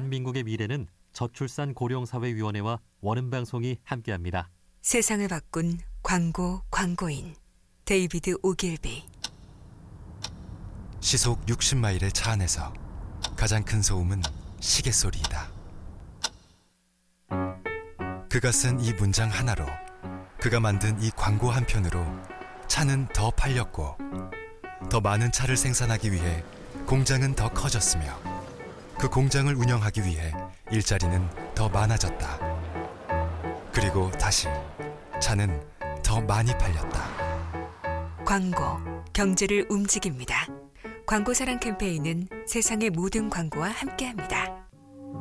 대한민국의 미래는 저출산고령사회위원회와 원음방송이 함께합니다. 세상을 바꾼 광고인 데이비드 오길비. 시속 60마일의 차 안에서 가장 큰 소음은 시계 소리이다. 그가 쓴 이 문장 하나로, 그가 만든 이 광고 한 편으로 차는 더 팔렸고, 더 많은 차를 생산하기 위해 공장은 더 커졌으며, 그 공장을 운영하기 위해 일자리는 더 많아졌다. 그리고 다시 차는 더 많이 팔렸다. 광고, 경제를 움직입니다. 광고사랑 캠페인은 세상의 모든 광고와 함께합니다.